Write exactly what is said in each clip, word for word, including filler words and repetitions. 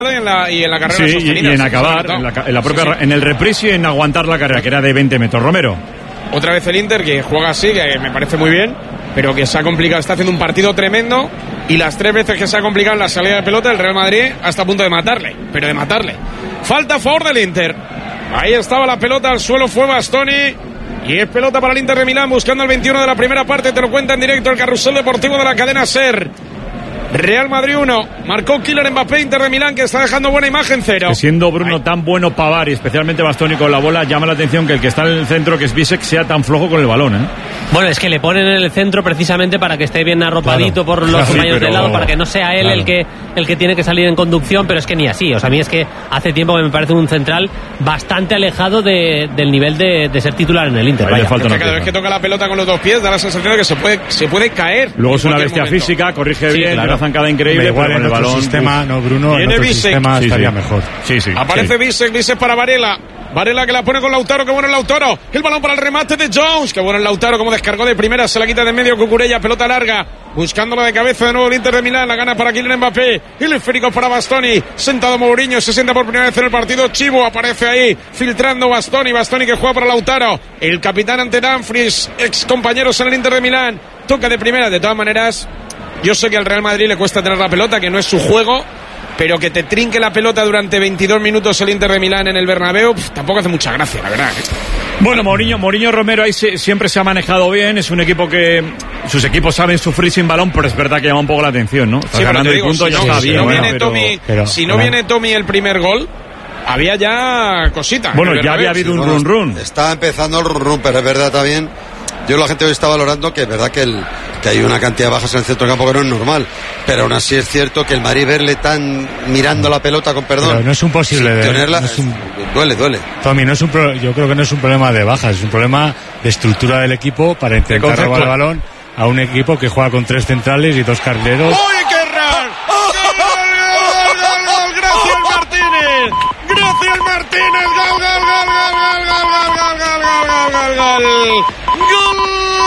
En la, y en la carrera sí, sostenida, y en sí, acabar, en, la, en la propia, sí, sí. en el reprise y en aguantar la carrera, que era de veinte metros. Romero. Otra vez el Inter, que juega así, que me parece muy bien, pero que se ha complicado, está haciendo un partido tremendo, y las tres veces que se ha complicado en la salida de pelota, el Real Madrid hasta a punto de matarle, pero de matarle. Falta a favor del Inter. Ahí estaba la pelota, al suelo fue Bastoni, y es pelota para el Inter de Milán, buscando el veintiuno de la primera parte, te lo cuenta en directo el Carrusel Deportivo de la cadena SER. Real Madrid uno, marcó Kylian Mbappé, Inter de Milán, que está dejando buena imagen, cero. Que siendo Bruno Ay. tan bueno Pavard y especialmente Bastoni con la bola, llama la atención que el que está en el centro, que es Bisek, sea tan flojo con el balón, ¿eh? Bueno, es que le ponen en el centro precisamente para que esté bien arropadito, claro, por los sí, compañeros pero... de lado, para que no sea él, claro, el que el que tiene que salir en conducción, pero es que ni así. O sea, a mí es que hace tiempo que me parece un central bastante alejado de, del nivel de, de ser titular en el Inter. Vaya, falta es que cada vez que toca la pelota con los dos pies da la sensación de que se puede, se puede caer. Luego es una bestia momento. física, corrige sí, bien, claro, una zancada increíble. Igual en el otro balón, sistema, no, Bruno, en otro sistema sí, estaría sí. mejor. Sí, sí. Aparece sí. Bisek, Bisek para Varela. Varela que la pone con Lautaro, que bueno el Lautaro. El balón para el remate de Jones, que bueno el Lautaro, como descargó de primera, se la quita de medio Cucurella, pelota larga, buscándola de cabeza de nuevo el Inter de Milán, la gana para Kylian Mbappé, el esférico para Bastoni, sentado Mourinho, se sienta por primera vez en el partido, Chivo aparece ahí, filtrando Bastoni, Bastoni que juega para Lautaro, el capitán ante Dumfries, ex compañeros en el Inter de Milán, toca de primera, de todas maneras, yo sé que al Real Madrid le cuesta tener la pelota, que no es su juego, pero que te trinque la pelota durante veintidós minutos el Inter de Milán en el Bernabéu, pff, tampoco hace mucha gracia, la verdad. Bueno, Mourinho, Mourinho Romero ahí se, siempre se ha manejado bien, es un equipo que sus equipos saben sufrir sin balón, pero es verdad que llama un poco la atención, ¿no? Está sí, ganando digo, el punto, si ya no, está si bien. No Bueno, viene pero, Tommy, pero, si no pero, viene Tommy el primer gol, había ya cositas. Bueno, ya había habido sí, un bueno, run run. Está empezando el run run, pero es verdad también. Yo la gente hoy está valorando que es verdad que, el, que hay una cantidad de bajas en el centro del campo que no es normal, pero aún así es cierto que el Madrid verle tan mirando la pelota con perdón. Pero no es un posible de tenerla, no es un, duele, duele. Tommy, no es un pro, yo creo que no es un problema de bajas, es un problema de estructura del equipo para intentar robar el balón a un equipo que juega con tres centrales y dos carrileros. ¡Uy, qué raro! ¡Gracias Martínez! ¡Gracias Martínez! ¡Gol, gol, gol, gol, gol, gol, gol, gol, gol, gol, gol, gol! ¡Gol!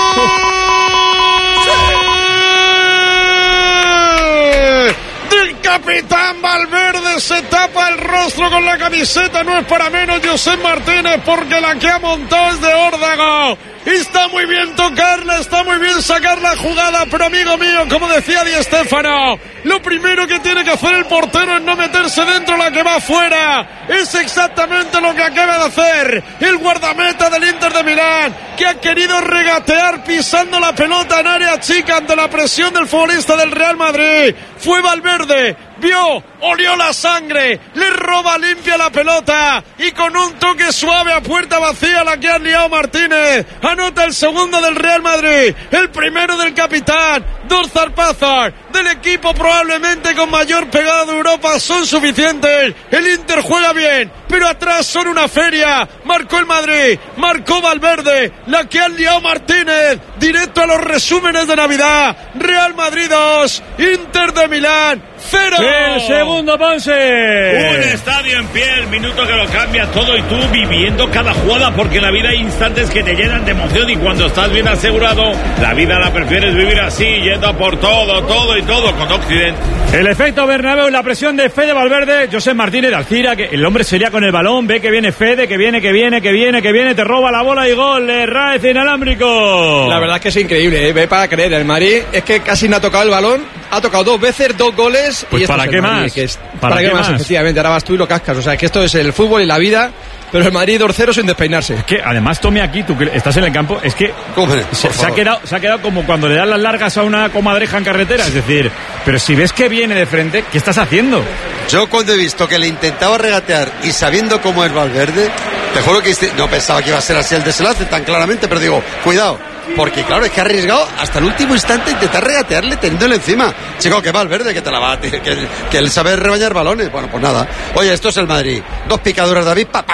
Del capitán Valverde, se tapa el rostro con la camiseta, no es para menos Josep Martínez, porque la que ha montado es de órdago. Está muy bien tocarla, está muy bien sacar la jugada, pero amigo mío, como decía Di Stéfano, lo primero que tiene que hacer el portero es no meterse dentro, la que va afuera. Es exactamente lo que acaba de hacer el guardameta del Inter de Milán, que ha querido regatear pisando la pelota en área chica ante la presión del futbolista del Real Madrid. Fue Valverde, vio, olió la sangre, le roba limpia la pelota y con un toque suave a puerta vacía la que ha liado Martínez. Anota el segundo del Real Madrid, el primero del capitán. Dos zarpazos del equipo probablemente con mayor pegada de Europa son suficientes. El Inter juega bien, pero atrás son una feria. Marcó el Madrid, marcó Valverde, la que ha liado Martínez. Directo a los resúmenes de Navidad. Real Madrid dos, Inter de Milán cero. El segundo, Ponce. Un estadio en pie, el minuto que lo cambia todo y tú viviendo cada jugada, porque en la vida hay instantes que te llenan de emoción y cuando estás bien asegurado, la vida la prefieres vivir así, yendo a por todo, todo y todo con Occident. El efecto Bernabéu, la presión de Fede Valverde, Josep Martínez de Alcira, que el hombre sería con el balón, ve que viene Fede, que viene, que viene, que viene, que viene, te roba la bola y gol de Raez inalámbrico. La verdad es que es increíble, ¿eh? Ve para creer, el Madrid es que casi no ha tocado el balón, ha tocado dos veces, dos goles. Pues y ¿para qué Madrid, más? Que es, ¿Para, ¿Para qué, qué más? más? Efectivamente, ahora vas tú y lo cascas, o sea, que esto es el fútbol y la vida. Pero el Madrid dos cero sin despeinarse. Es que además, Tommy, aquí, tú que estás en el campo, es que se, se, ha quedado, se ha quedado como cuando le dan las largas a una comadreja en carretera. Es decir, pero si ves que viene de frente, ¿qué estás haciendo? Yo cuando he visto que le intentaba regatear y sabiendo cómo es Valverde, te juro que no pensaba que iba a ser así el desenlace tan claramente, pero digo, cuidado. Porque claro, es que ha arriesgado hasta el último instante intentar regatearle teniéndole encima. Chico, que Valverde, que te la va a tirar, que, que él sabe rebañar balones. Bueno, pues nada. Oye, esto es el Madrid. Dos picaduras, David, pa, pa, pa, pa.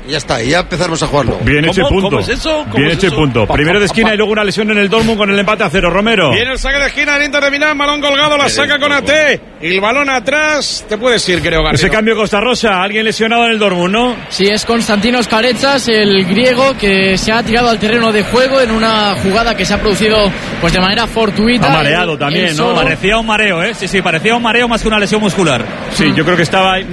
y ya está, y ya empezaremos a jugarlo. Bien hecho el punto. ¿Cómo es eso? ¿Cómo Bien es hecho el eso? punto. Primero de esquina y luego una lesión en el Dortmund con el empate a cero. Romero. Viene el saque de esquina del Inter de Milán, balón colgado, la saca con A T. Y el balón atrás, te puedes ir, creo, Garrido. Ese cambio Costa Rosa, alguien lesionado en el Dortmund, ¿no? Sí, es Konstantinos Karetsas, el griego, que se ha tirado al terreno de juego en una jugada que se ha producido pues de manera fortuita. Está mareado también, ¿no? Parecía un mareo, ¿eh? Sí, sí, parecía un mareo más que una lesión muscular. Sí, yo creo que estaba...